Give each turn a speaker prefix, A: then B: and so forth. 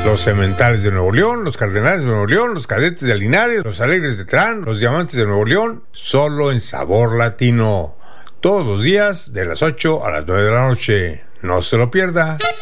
A: Los Cementales de Nuevo León, los Cardenales de Nuevo León, los Cadetes de Linares, los Alegres de Terán, los Diamantes de Nuevo León, solo en Sabor Latino. Todos los días de las 8 a las 9 de la noche. No se lo pierda.